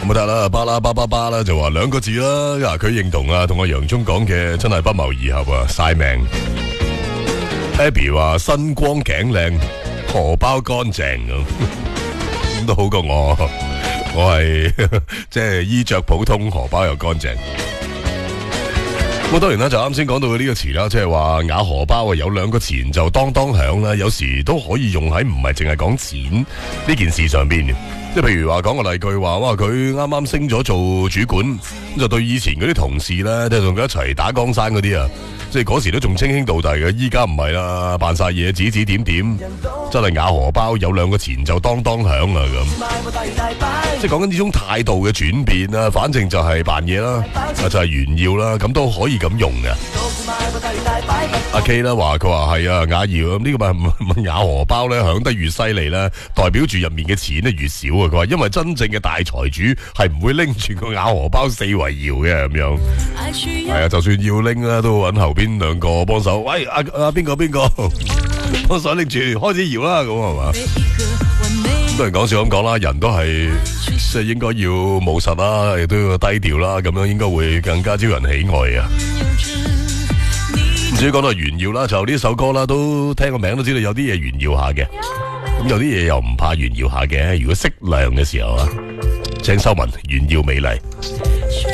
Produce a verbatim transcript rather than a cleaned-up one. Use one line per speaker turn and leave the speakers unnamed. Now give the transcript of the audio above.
咁得啦，巴啦巴巴巴啦，就話兩個字啦。佢認同啊，同我楊聰講嘅真係不謀而合啊，晒命。Abby 話身光頸靚，荷包乾淨咁，咁都好過我。我係即係衣着普通，荷包又乾淨。咁當然啦，就啱先講到嘅呢個詞啦，即係話啞荷包啊，有兩個錢就當當響啦，有時都可以用喺唔係淨係講錢呢件事上邊嘅。即係譬如話講個例句話，哇佢啱啱升咗做主管，咁就對以前嗰啲同事咧，即係同佢一齊打江山嗰啲啊，即係嗰時都仲稱兄道弟嘅，依家唔係啦，扮晒嘢指指點點，真係啞荷包有兩個錢就當當響啊咁。即係講緊呢種態度嘅轉變啦，反正就係扮嘢啦，就係炫耀啦，咁都可以咁用嘅。阿 K 啦話佢話係啊，啞瑤咁呢個咪咪啞荷包咧響得越犀利咧，代表住入面嘅錢咧越少啊。佢話因為真正嘅大財主係唔會拎住個啞荷包四圍搖嘅咁樣，係啊，就算要拎啦，都揾後邊兩個幫手。喂，阿阿邊個邊個幫手拎住開始搖啦，咁係嘛？咁當然講笑咁講啦，人都係即係應該要務實啦，亦都要低調啦，咁樣應該會更加招人喜愛啊。至於講到炫耀啦，就呢首歌啦，都聽個名都知道有啲嘢炫耀下嘅，咁有啲嘢又唔怕炫耀下嘅。如果適量嘅時候啊，請收文炫耀美麗。